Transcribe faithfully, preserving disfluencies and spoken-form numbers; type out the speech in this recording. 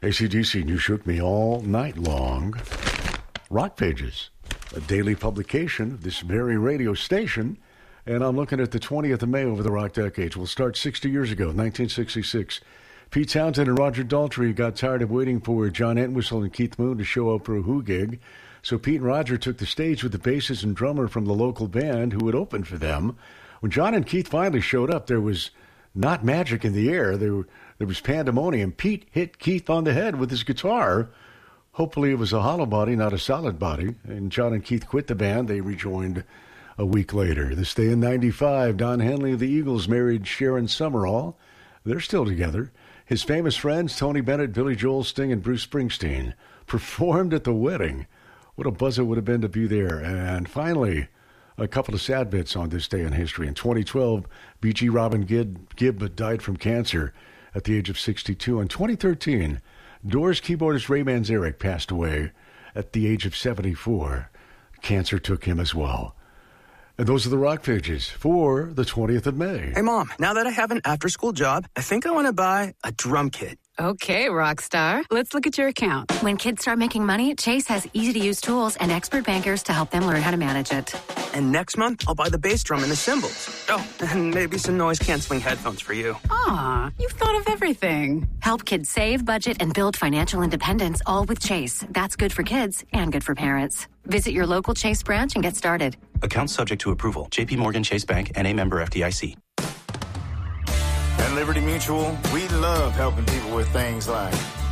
A C D C, You Shook Me All Night Long. Rock Pages, a daily publication of this very radio station. And I'm looking at the twentieth of May over the rock decades. We'll start sixty years ago, nineteen sixty-six. Pete Townsend and Roger Daltrey got tired of waiting for John Entwistle and Keith Moon to show up for a Who gig. So Pete and Roger took the stage with the bassist and drummer from the local band who had opened for them. When John and Keith finally showed up, there was not magic in the air. There were There was pandemonium. Pete hit Keith on the head with his guitar. Hopefully it was a hollow body, not a solid body. And John and Keith quit the band. They rejoined a week later. This day in ninety-five, Don Henley of the Eagles married Sharon Summerall. They're still together. His famous friends, Tony Bennett, Billy Joel, Sting, and Bruce Springsteen, performed at the wedding. What a buzz it would have been to be there. And finally, a couple of sad bits on this day in history. In twenty twelve, B G Robin Gibb, Gibb died from cancer at the age of sixty-two. In twenty thirteen, Doors keyboardist Ray Manzarek passed away at the age of seventy-four. Cancer took him as well. And those are the rock pages for the twentieth of May. Hey, Mom, now that I have an after-school job, I think I want to buy a drum kit. Okay, rock star. Let's look at your account. When kids start making money, Chase has easy-to-use tools and expert bankers to help them learn how to manage it. And next month, I'll buy the bass drum and the cymbals. Oh, and maybe some noise-canceling headphones for you. Aw, you've thought of everything. Help kids save, budget, and build financial independence, all with Chase. That's good for kids and good for parents. Visit your local Chase branch and get started. Account subject to approval. J P Morgan Chase Bank, N A member F D I C. At Liberty Mutual, we love helping people with things like